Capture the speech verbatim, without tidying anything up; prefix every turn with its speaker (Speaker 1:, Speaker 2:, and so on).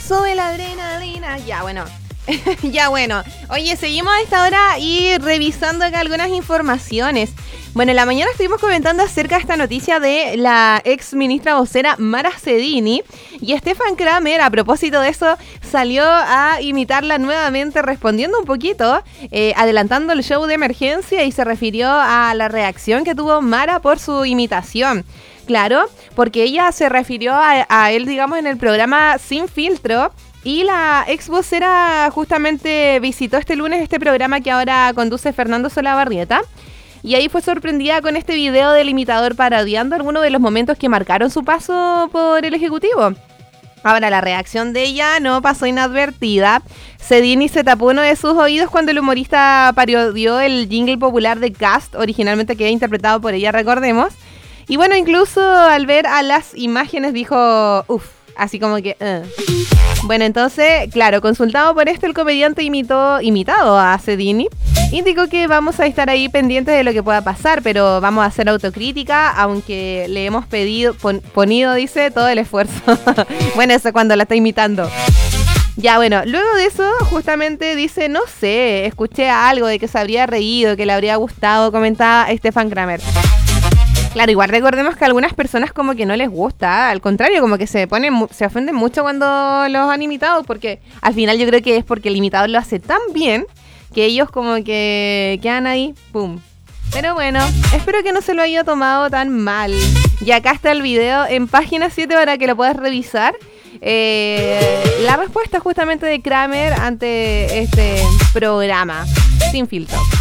Speaker 1: sube la adrenalina. Ya, bueno. Ya, bueno. Oye, seguimos a esta hora y revisando acá algunas informaciones. Bueno, en la mañana estuvimos comentando acerca de esta noticia de la ex ministra vocera Mara Sedini. Y Stefan Kramer, a propósito de eso, salió a imitarla nuevamente, respondiendo un poquito, eh, adelantando el show de emergencia, y se refirió a la reacción que tuvo Mara por su imitación. Claro, porque ella se refirió a, a él, digamos, en el programa Sin Filtro. Y la ex vocera justamente visitó este lunes este programa que ahora conduce Fernando Solabarrieta. Y ahí fue sorprendida con este video del imitador parodiando algunos de los momentos que marcaron su paso por el Ejecutivo. Ahora, la reacción de ella no pasó inadvertida. Sedini se tapó uno de sus oídos cuando el humorista parodió el jingle popular de Cast, originalmente que había interpretado por ella, recordemos. Y bueno, incluso al ver a las imágenes dijo, uff, así como que... Uh. Bueno, entonces, claro, consultado por esto, el comediante imitó, imitado a Sedini, indicó que vamos a estar ahí pendientes de lo que pueda pasar, pero vamos a hacer autocrítica, aunque le hemos pedido, pon, ponido, dice, todo el esfuerzo. Bueno, eso cuando la está imitando. Ya, bueno, luego de eso, justamente dice, no sé, escuché algo de que se habría reído, que le habría gustado, comentaba Stefan Kramer. Claro, igual recordemos que a algunas personas como que no les gusta, al contrario, como que se ponen, se ofenden mucho cuando los han imitado, porque al final yo creo que es porque el imitador lo hace tan bien que ellos como que quedan ahí, pum. Pero bueno, espero que no se lo haya tomado tan mal. Y acá está el video en página siete para que lo puedas revisar. Eh, la respuesta justamente de Kramer ante este programa Sin Filtro.